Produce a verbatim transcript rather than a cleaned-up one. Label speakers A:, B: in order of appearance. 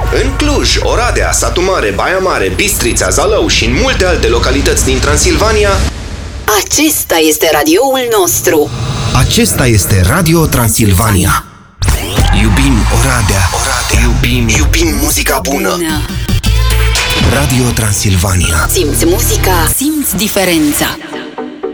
A: În Cluj, Oradea, Satu Mare, Baia Mare, Bistrița, Zalău și în multe alte localități din Transilvania,
B: acesta este radioul nostru.
A: Acesta este Radio Transilvania. Iubim Oradea, Oradea. Iubim, iubim muzica bună. Radio Transilvania.
B: Simți muzica, simți diferența.